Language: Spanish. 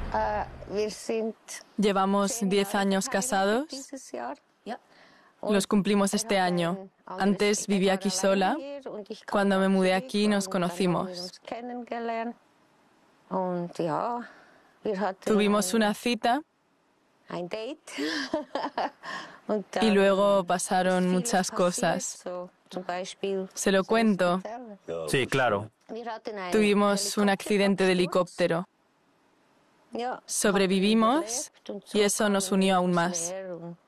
Llevamos 10 años casados. Los cumplimos este año. Antes vivía aquí sola. Cuando me mudé aquí nos conocimos. Tuvimos una cita y luego pasaron muchas cosas. ¿Se lo cuento? Sí, claro. Tuvimos un accidente de helicóptero. Sobrevivimos y eso nos unió aún más.